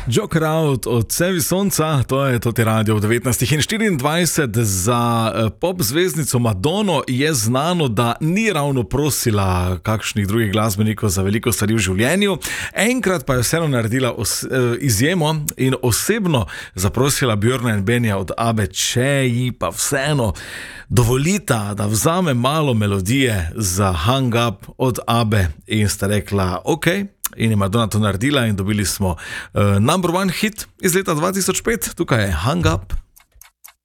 Joker Out od Sevi Sonca, to je radio v 19:24. Za pop zvezdnico Madono je znano, da ni ravno prosila kakšnih drugih glasbenikov za veliko stvari v življenju. Enkrat pa je vseeno naredila izjemo in osebno zaprosila Björna in Benja od Abbe, če ji pa vseeno dovolita, da vzame malo melodije za Hang Up od Abbe, in sta rekla ok. In je Madonna to naredila in dobili smo number one hit iz leta 2005, tukaj je Hang Up.